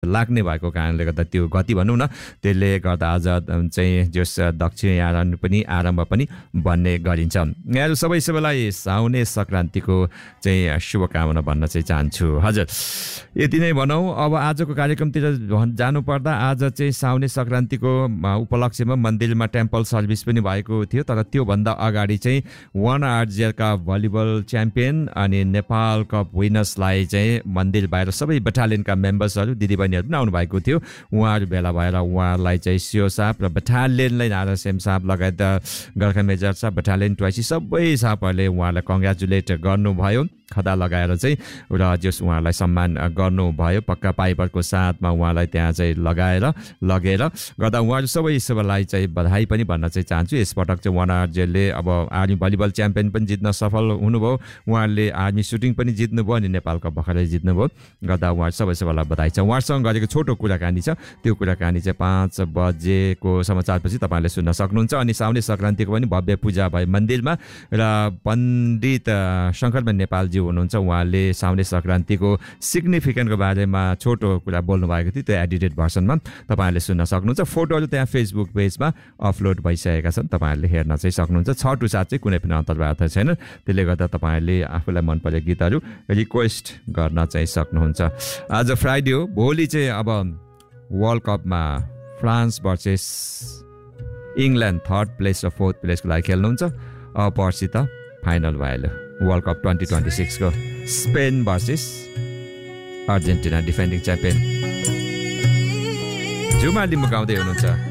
लाग्ने भएको कारणले गर्दा त्यो गति भनौँ न त्यसले गर्दा आज चाहिँ जस दक्षिण यारण पनि आरम्भ पनि भन्ने गरिन्छ। यहाँहरू सबैलाई साउने सङ्क्रान्तिको चाहिँ शुभकामना भन्न चाहिँ चाहन्छु। हजुर यति नै भनौँ। अब आजको कार्यक्रमतिर जानुपर्दा आज चाहिँ साउने सङ्क्रान्तिको उपलक्ष्यमा मन्दिरमा टेम्पल सर्भिस पनि भएको थियो। तर त्योभन्दा अगाडि चाहिँ 1RGLका भलिबल च्याम्पियन अनि नेपाल कप विनर्सलाई चाहिँ मन्दिर बाहिर सबै बटालियनका मेम्बर्सहरू दिदीबहिनीहरू पनि आउनु भएको थियो। उहाँहरू भेला भएर उहाँहरूलाई चाहिँ सिओ साहब र बटालियनलाई नारासेम साहब लगायत गोर्खा मेजर साहब बटालियन ट्वाइसी सबै साहबहरूले उहाँलाई कङ्ग्रेचुलेट गर्नुभयो खदा लगाएर चाहिँ र जस उहाँलाई सम्मान गर्नुभयो। पक्का पाइपरको साथमा उहाँलाई त्यहाँ चाहिँ लगेर गर्दा उहाँहरू सबैलाई चाहिँ बधाई पनि भन्न चाहिँ चाहन्छु। यसपटक चाहिँ 1RGLले अब आर्मी भलिबल च्याम्पियन पनि जित्न सफल हुनुभयो। उहाँहरूले आर्मी सुटिङ पनि जित्नुभयो अनि नेपालको भर्खरै जित्नुभयो। गर्दा उहाँहरू सबैलाई बधाई छ। उहाँहरूसँग गरेको छोटो कुराकानी छ, त्यो कुराकानी चाहिँ 5 बजेको समाचारपछि तपाईँले सुन्न सक्नुहुन्छ। अनि साउने सङ्क्रान्तिको पनि भव्य पूजा भयो मन्दिरमा र पण्डित शङ्करमणि नेपालजी हुनुहुन्छ। उहाँले साउने सङ्क्रान्तिको सिग्निफिकेन्टको बारेमा छोटो कुरा बोल्नु भएको थियो। त्यो एडिटेड भर्सनमा तपाईँहरूले सुन्न सक्नुहुन्छ। फोटोहरू त्यहाँ फेसबुक पेजमा अपलोड भइसकेका छन्, तपाईँहरूले हेर्न चाहिँ सक्नुहुन्छ। 6 टु 7 चाहिँ कुनै पनि अन्तर्वार्ता छैन। त्यसले गर्दा तपाईँहरूले आफूलाई मन परेको गीतहरू रिक्वेस्ट गर्न चाहिँ सक्नुहुन्छ। आज फ्राइडे हो। भोलि चाहिँ अब वर्ल्ड कपमा France versus England 3rd place र 4th प्लेसको लागि खेल्नुहुन्छ। अब पर्सि त फाइनल भयो वर्ल्ड कप 2026 को Spain versus Argentina defending champion. जुमा लिम्बू गाउँदै हुनुहुन्छ।